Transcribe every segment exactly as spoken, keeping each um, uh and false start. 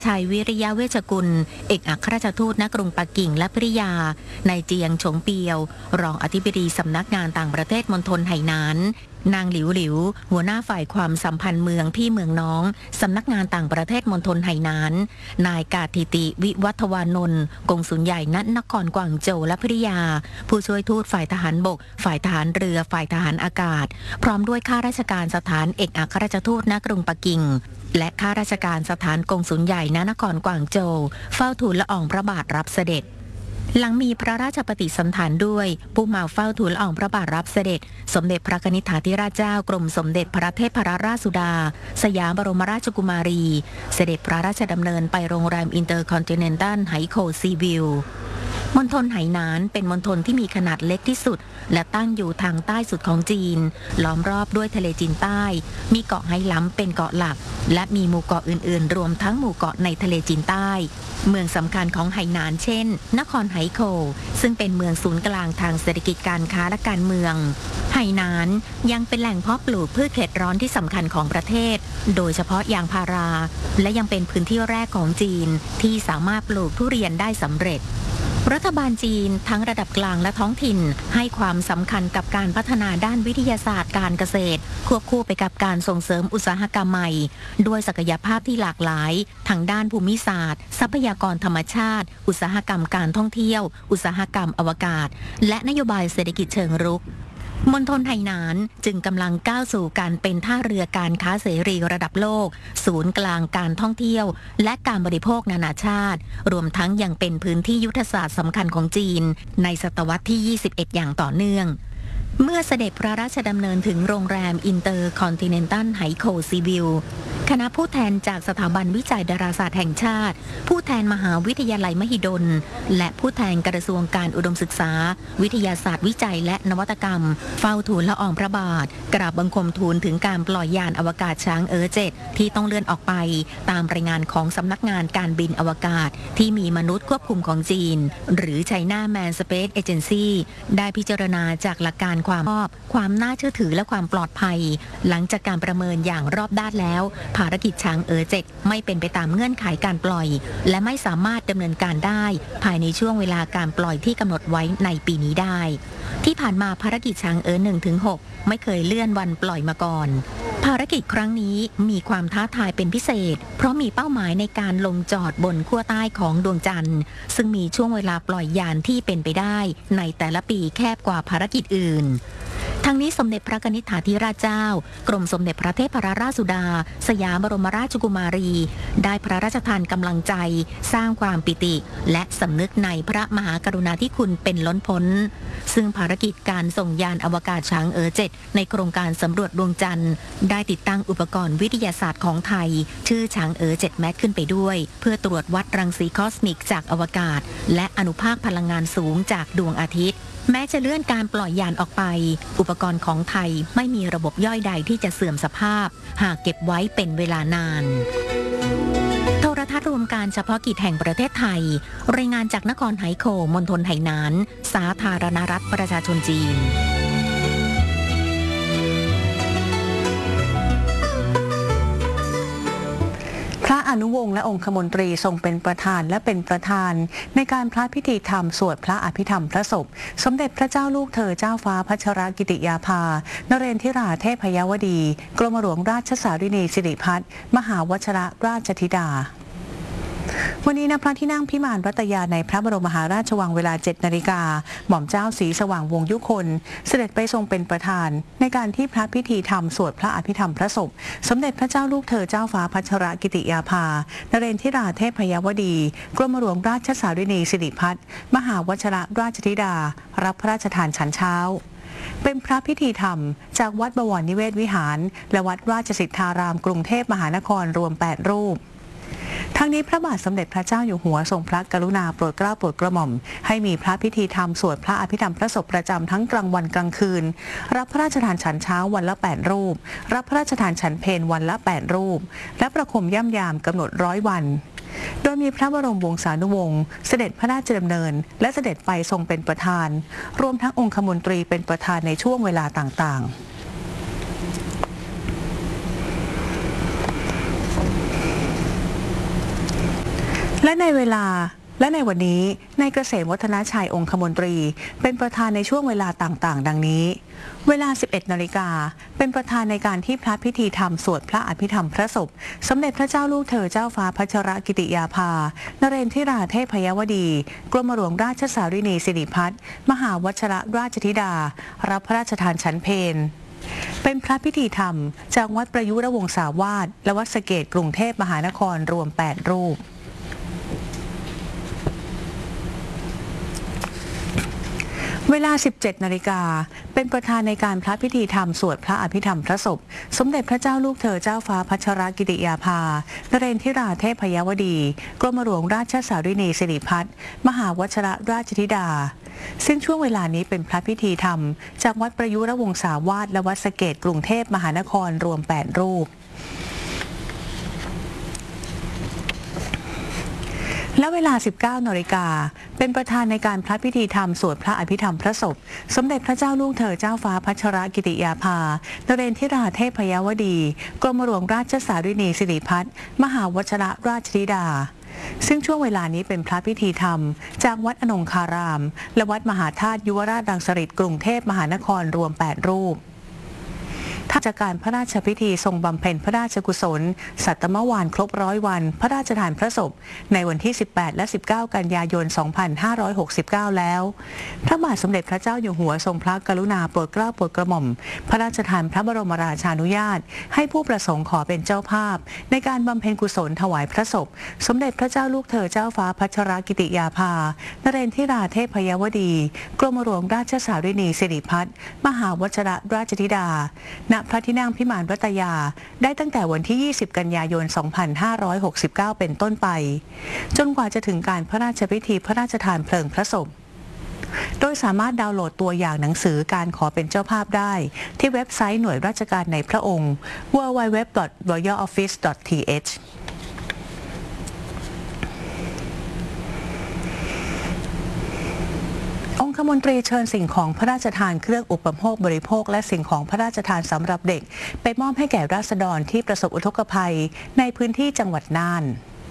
ชัยวิริยะเวชกุลเอกอัครราชทูตณกรุงปักกิ่งและภริยานายเจียงฉงเปียวรองอธิบดีสำนักงานต่างประเทศมณฑลไหหนานนางหลิวหลิวหัวหน้าฝ่ายความสัมพันธ์เมืองพี่เมืองน้องสำนักงานต่างประเทศมณฑลไหหนานนายกาธิติวิวัฒวานนท์กงสุลใหญ่ณนครกวางโจวและภริยาผู้ช่วยทูตฝ่ายทหารบกฝ่ายทหารเรือฝ่ายทหารอากาศพร้อมด้วยข้าราชการสถานเอกอัครราชทูตณกรุงปักกิ่งและข้าราชการสถานกงสุลใหญ่ณนครกวางโจวเฝ้าทูลละอองพระบาทรับเสด็จหลังมีพระราชปฏิสันถานด้วยผู้มาเฝ้าทูลละอองพระบาทรับเสด็จสมเด็จพระกนิษฐาธิราชเจ้ากรมสมเด็จพระเทพรราชสุดาสยามบรมราชกุมารีเสด็จพระราชดำเนินไปโรงแรมอินเตอร์คอนติเนนตัลไหโคซีวิวมณฑลไหหนานเป็นมณฑลที่มีขนาดเล็กที่สุดและตั้งอยู่ทางใต้สุดของจีนล้อมรอบด้วยทะเลจีนใต้มีเกาะไหหลำเป็นเกาะหลักและมีหมู่เกาะอื่นๆรวมทั้งหมู่เกาะในทะเลจีนใต้เมืองสำคัญของไหหนานเช่นนครไหโคซึ่งเป็นเมืองศูนย์กลางทางเศรษฐกิจการค้าและการเมืองไหหนานยังเป็นแหล่งเพาะปลูกพืชเขตร้อนที่สำคัญของประเทศโดยเฉพาะยางพาราและยังเป็นพื้นที่แรกของจีนที่สามารถปลูกทุเรียนได้สำเร็จรัฐบาลจีนทั้งระดับกลางและท้องถิ่นให้ความสำคัญกับการพัฒนาด้านวิทยาศาสตร์การเกษตรควบคู่ไปกับการส่งเสริมอุตสาหกรรมใหม่ด้วยศักยภาพที่หลากหลายทั้งด้านภูมิศาสตร์ทรัพยากรธรรมชาติอุตสาหกรรมการท่องเที่ยวอุตสาหกรรมอวกาศและนโยบายเศรษฐกิจเชิงรุกมณฑลไหหนานจึงกำลังก้าวสู่การเป็นท่าเรือการค้าเสรีระดับโลกศูนย์กลางการท่องเที่ยวและการบริโภคนานาชาติรวมทั้งยังเป็นพื้นที่ยุทธศาสตร์สำคัญของจีนในศตวรรษที่ยี่สิบเอ็ดอย่างต่อเนื่องเมื่อเสด็จพระราชดำเนินถึงโรงแรมอินเตอร์คอนติเนนตัลไหโคซีวิวคณะผู้แทนจากสถาบันวิจัยดาราศาสตร์แห่งชาติผู้แทนมหาวิทยาลัยมหิดลและผู้แทนกระทรวงการอุดมศึกษาวิทยาศาสตร์วิจัยและนวัตกรรมเฝ้าทูลละอองพระบาทกราบบังคมทูลถึงการปล่อยยานอวกาศช้างเอ๋อเจ็ดที่ต้องเลื่อนออกไปตามรายงานของสำนักงานการบินอวกาศที่มีมนุษย์ควบคุมของจีนหรือ China Manned Space Agency ได้พิจารณาจากหลักการความรอบความน่าเชื่อถือและความปลอดภัยหลังจากการประเมินอย่างรอบด้านแล้วภารกิจช้างเอ๋อเจ็ดไม่เป็นไปตามเงื่อนไขการปล่อยและไม่สามารถดำเนินการได้ภายในช่วงเวลาการปล่อยที่กำหนดไว้ในปีนี้ได้ที่ผ่านมาภารกิจช้างเอ๋อ หนึ่งถึงหก ไม่เคยเลื่อนวันปล่อยมาก่อนภารกิจครั้งนี้มีความท้าทายเป็นพิเศษเพราะมีเป้าหมายในการลงจอดบนขั้วใต้ของดวงจันทร์ซึ่งมีช่วงเวลาปล่อยยานที่เป็นไปได้ในแต่ละปีแคบกว่าภารกิจอื่นทั้งนี้สมเด็จพระกนิษฐาธิราชเจ้ากรมสมเด็จพระเทพรราชสุดาสยามบรมราชกุมารีได้พระราชทานกำลังใจสร้างความปิติและสำนึกในพระมหากรุณาธิคุณเป็นล้นพ้นซึ่งภารกิจการส่งยานอวกาศช้างเอ๋อเจ็ดในโครงการสำรวจดวงจันทร์ได้ติดตั้งอุปกรณ์วิทยาศาสตร์ของไทยชื่อช้างเอ๋อเจ็ดแม็กขึ้นไปด้วยเพื่อตรวจวัดรังสีคอสมิกจากอวกาศและอนุภาคพลังงานสูงจากดวงอาทิตย์แม้จะเลื่อนการปล่อยยานออกไปอุปกรณ์ของไทยไม่มีระบบย่อยใดที่จะเสื่อมสภาพหากเก็บไว้เป็นเวลานานโทรทัศน์รวมการเฉพาะกิจแห่งประเทศไทยรายงานจากนครไหโคมณฑลไหหนานสาธารณรัฐประชาชนจีนพระอนุวงศ์และองคมนตรีทรงเป็นประธานและเป็นประธานในการพระพิธีธรรมสวดพระอภิธรรมพระศพสมเด็จพระเจ้าลูกเธอเจ้าฟ้าพัชรกิติยาภานเรนทิราเทพยวดีกรมหลวงราชสารินีสิริพัฒน์มหาวชรราชธิดาวันนี้ณพระที่นั่งพิมานรัตยาในพระบรมมหาราชวังเวลา เจ็ดนาฬิกาหม่อมเจ้าศรีสว่างวงศ์ยุคนเสด็จไปทรงเป็นประธานในการที่พระพิธีธรรมสวดพระอภิธรรมพระศพสมเด็จพระเจ้าลูกเธอเจ้าฟ้าพัชรกิติยาภานเรนทิราเทพยวดีกรมหลวงราชสารินีสิริพัฒน์มหาวชรราชธิดารับพระราชทานฉันเช้าเป็นพระพิธีธรรมจากวัดบวรนิเวศวิหารและวัดราชสิทธารามกรุงเทพมหานครรวมแปดรูปทั้งนี้พระบาทสมเด็จพระเจ้าอยู่หัวทรงพระกรุณาโปรดเกล้าโปรดกระหม่อมให้มีพระพิธีธรรมสวดพระอภิธรรมพระศพประจำทั้งกลางวันกลางคืนรับพระราชทานฉันเช้าวันละแปดรูปรับพระราชทานฉันเพลวันละแปดรูปและประคมย่ำยามกำหนดร้อยวันโดยมีพระบรมวงศานุวงศ์เสด็จพระราชดำเนินและเสด็จไปทรงเป็นประธานรวมทั้งองคมนตรีเป็นประธานในช่วงเวลาต่างๆ พและในเวลาและในวันนี้นายเกษมวัฒนชัยองคมนตรีเป็นประธานในช่วงเวลาต่างๆดังนี้เวลา สิบเอ็ดนาฬิกาเป็นประธานในการที่พระพิธีธรรมสวดพระอภิธรรมพระศพสมเด็จพระเจ้าลูกเธอเจ้าฟ้าพัชรกิติยาภานเรนทิราเทพยวดีกรมหลวงราชสารินีสิริพัฒน์มหาวชรราชธิดารับพระราชทานฉันเพลเป็นพระพิธีธรรมจากวัดประยุรวงศาวาสและวัดสะเกษกรุงเทพมหานครรวมแปดรูปเวลา สิบเจ็ดนาฬิกาเป็นประธานในการพระพิธีธรรมสวดพระอภิธรรมพระศพสมเด็จพระเจ้าลูกเธอเจ้าฟ้าพัชรกิติยาภานเรนทิราเทพยวดีกรมหลวงราชสารินีสิริพัฒน์มหาวชรราชธิดาซึ่งช่วงเวลานี้เป็นพระพิธีธรรมจากวัดประยุรวงศาวาสและวัดสะเกษกรุงเทพมหานครรวมแปดรูปและเวลา สิบเก้านาฬิกาเป็นประธานในการพระพิธีธรรมสวดพระอภิธรรมพระศพสมเด็จพระเจ้าลูกเธอเจ้าฟ้าพัชรกิติยาภานเรนทิราเทพยวดีกรมหลวงราชสารินีสิริพัฒน์มหาวชรราชธิดาซึ่งช่วงเวลานี้เป็นพระพิธีธรรมจากวัดอนงคารามและวัดมหาธาตุยุวราชรังสฤษฎ์กรุงเทพมหานครรวมแปดรูปถ้าจากการพระราชพิธีทรงบำเพ็ญพระราชกุศลสัตมวานครบร้อยวันพระราชทานพระศพในวันที่ สิบแปด และ สิบเก้า กันยายน สองพันห้าร้อยหกสิบเก้า แล้วพระบาทสมเด็จพระเจ้าอยู่หัวทรงพระกรุณาโปรดเกล้าโปรดกระหม่อมพระราชทานพระบรมราชานุญาตให้ผู้ประสงค์ขอเป็นเจ้าภาพในการบำเพ็ญกุศลถวายพระศพสมเด็จพระเจ้าลูกเธอเจ้าฟ้าพัชรกิติยาภานเรนทิราเทพยวดีกรมหลวงราชสารินีสิริพัฒน์มหาวชรราชธิดาณพระที่นั่งพิมานรัตยาได้ตั้งแต่วันที่ ยี่สิบ กันยายน สองพันห้าร้อยหกสิบเก้า เป็นต้นไปจนกว่าจะถึงการพระราชพิธีพระราชทานเพลิงพระศพโดยสามารถดาวน์โหลดตัวอย่างหนังสือการขอเป็นเจ้าภาพได้ที่เว็บไซต์หน่วยราชการในพระองค์ ดับเบิลยู ดับเบิลยู ดับเบิลยู ดอท รอยัล ออฟฟิศ ดอท ที เอชองคมนตรีเชิญสิ่งของพระราชทานเครื่องอุปโภคบริโภคและสิ่งของพระราชทานสำหรับเด็กไปมอบให้แก่ราษฎรที่ประสบอุทกภัยในพื้นที่จังหวัดน่าน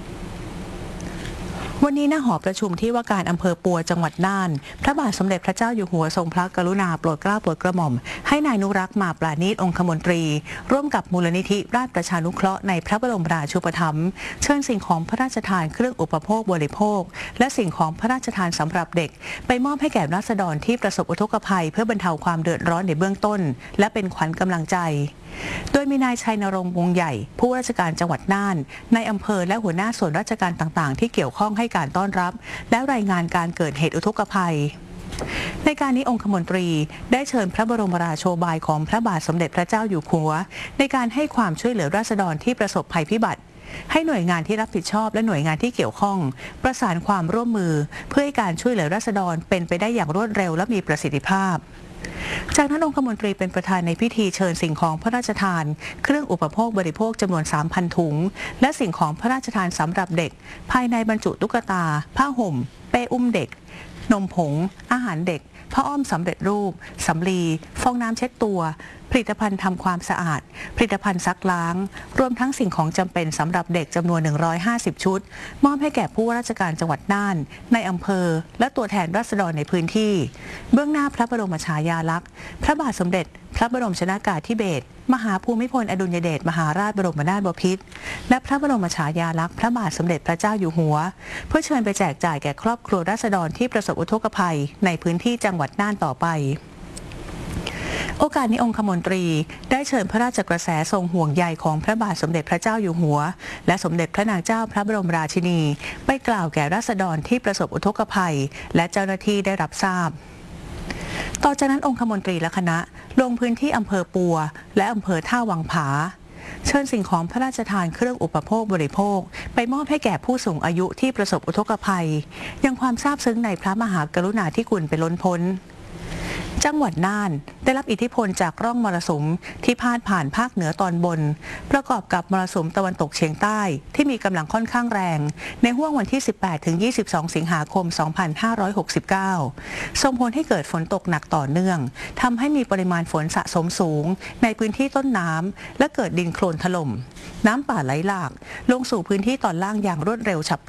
วันนี้ณหอประชุมที่ว่าการอำเภอปัวจังหวัดน่านพระบาทสมเด็จพระเจ้าอยู่หัวทรงพระกรุณาโปรดเกล้าโปรดกระหม่อมให้นายนุรักษ์มาปราณีตองคมนตรีร่วมกับมูลนิธิราชประชานุเคราะห์ในพระบรมราชูปถัมภ์เชิญสิ่งของพระราชทานเครื่องอุปโภคบริโภคและสิ่งของพระราชทานสำหรับเด็กไปมอบให้แก่ราษฎรที่ประสบอุทกภัยเพื่อบรรเทาความเดือดร้อนในเบื้องต้นและเป็นขวัญกำลังใจโดยมีนายชัยนรงค์วงใหญ่ผู้ราชการจังหวัดน่านในอำเภอและหัวหน้าส่วนราชการต่างๆที่เกี่ยวข้องให้การต้อนรับและรายงานการเกิดเหตุอุทกภัยในการนี้องคมนตรีได้เชิญพระบรมราโชบายของพระบาทสมเด็จพระเจ้าอยู่หัวในการให้ความช่วยเหลือราษฎรที่ประสบภัยพิบัติให้หน่วยงานที่รับผิดชอบและหน่วยงานที่เกี่ยวข้องประสานความร่วมมือเพื่อให้การช่วยเหลือราษฎรเป็นไปได้อย่างรวดเร็วและมีประสิทธิภาพจากนั้นองคมนตรีเป็นประธานในพิธีเชิญสิ่งของพระราชทานเครื่องอุปโภคบริโภคจำนวน สามพัน ถุงและสิ่งของพระราชทานสำหรับเด็กภายในบรรจุตุ๊กตาผ้าห่มเป้อุ้มเด็กนมผงอาหารเด็กผ้าอ้อมสำเร็จรูปสำลีฟองน้ำเช็ดตัวผลิตภัณฑ์ทำความสะอาดผลิตภัณฑ์ซักล้างรวมทั้งสิ่งของจำเป็นสำหรับเด็กจำนวนหนึ่งร้อยห้าสิบชุดมอบให้แก่ผู้ว่าราชการจังหวัดน่านในอำเภอและตัวแทนราษฎรในพื้นที่เบื้องหน้าพระบรมฉายาลักษณ์พระบาทสมเด็จพระบรมชนากาธิเบศรมหาภูมิพลอดุลยเดชมหาราชบรมนาถบพิตรและพระบรมฉายาลักษณ์พระบาทสมเด็จพระเจ้าอยู่หัวเพื่อเชิญไปแจกจ่ายแก่ครอบครัวราษฎรที่ประสบอุทกภัยในพื้นที่จังหวัดน่านต่อไปโอกาสนี้องคมนตรีได้เชิญพระราชกระแสทรงห่วงใยของพระบาทสมเด็จพระเจ้าอยู่หัวและสมเด็จพระนางเจ้าพระบรมราชินีไปกล่าวแก่ราษฎรที่ประสบอุทกภัยและเจ้าหน้าที่ได้รับทราบต่อจากนั้นองคมนตรีและคณะลงพื้นที่อำเภอปัวและอำเภอท่าวังผาเชิญสิ่งของพระราชทานเครื่องอุปโภคบริโภคไปมอบให้แก่ผู้สูงอายุที่ประสบอุทกภัยยังความซาบซึ้งในพระมหากรุณาธิคุณเป็นล้นพ้นจังหวัดน่านได้รับอิทธิพลจากร่องมรสุมที่พาดผ่านภาคเหนือตอนบนประกอบกับมรสุมตะวันตกเฉียงใต้ที่มีกำลังค่อนข้างแรงในห้วงวันที่ สิบแปดถึงยี่สิบสอง สิงหาคม สองพันห้าร้อยหกสิบเก้า ส่งผลให้เกิดฝนตกหนักต่อเนื่องทำให้มีปริมาณฝนสะสมสูงในพื้นที่ต้นน้ำและเกิดดินโคลนถล่มน้ำป่าไหลหลากลงสู่พื้นที่ตอนล่างอย่างรวดเร็วฉับ